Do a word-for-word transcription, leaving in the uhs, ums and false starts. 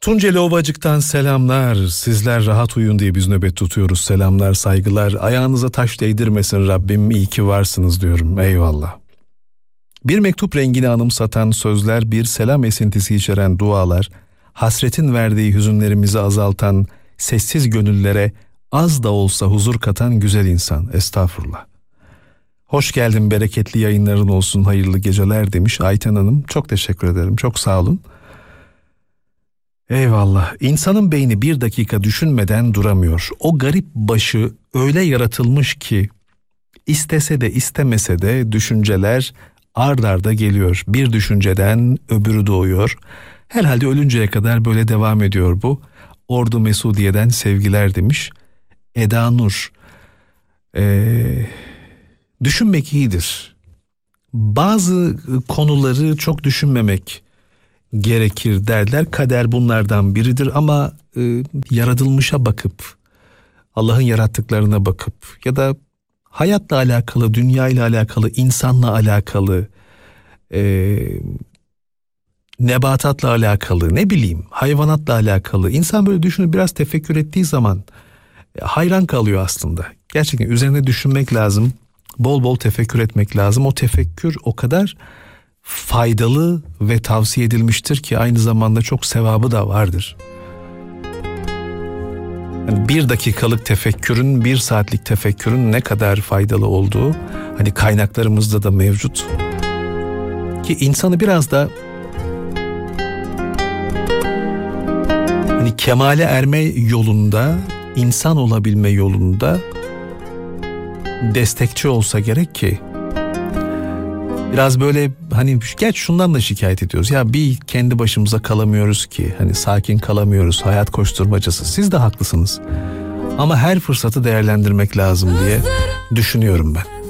Tunceli Ovacık'tan selamlar. Sizler rahat uyuyun diye biz nöbet tutuyoruz. Selamlar, saygılar. Ayağınıza taş değdirmesin Rabbim. İyi ki varsınız diyorum. Eyvallah. Bir mektup rengini anımsatan sözler, bir selam esintisi içeren dualar, hasretin verdiği hüzünlerimizi azaltan, sessiz gönüllere az da olsa huzur katan güzel insan. Estağfurullah. Hoş geldin, bereketli yayınların olsun, hayırlı geceler demiş Ayten Hanım. Çok teşekkür ederim, çok sağ olun. Eyvallah. İnsanın beyni bir dakika düşünmeden duramıyor. O garip başı öyle yaratılmış ki istese de istemese de düşünceler ard arda geliyor. Bir düşünceden öbürü doğuyor. Herhalde ölünceye kadar böyle devam ediyor bu. Ordu Mesudiye'den sevgiler demiş Eda Nur. Ee, düşünmek iyidir. Bazı konuları çok düşünmemek gerekir derler. Kader bunlardan biridir ama e, yaratılmışa bakıp, Allah'ın yarattıklarına bakıp ya da hayatla alakalı, dünyayla alakalı, insanla alakalı, e, nebatatla alakalı, ne bileyim hayvanatla alakalı. İnsan böyle düşünüp biraz tefekkür ettiği zaman e, hayran kalıyor aslında. Gerçekten üzerine düşünmek lazım. Bol bol tefekkür etmek lazım. O tefekkür o kadar faydalı ve tavsiye edilmiştir ki aynı zamanda çok sevabı da vardır. Yani bir dakikalık tefekkürün, bir saatlik tefekkürün ne kadar faydalı olduğu hani kaynaklarımızda da mevcut. Ki insanı biraz da hani kemale erme yolunda, insan olabilme yolunda destekçi olsa gerek ki biraz böyle hani geç şundan da şikayet ediyoruz. Ya bir kendi başımıza kalamıyoruz ki. Hani sakin kalamıyoruz. Hayat koşturmacası. Siz de haklısınız. Ama her fırsatı değerlendirmek lazım diye düşünüyorum ben.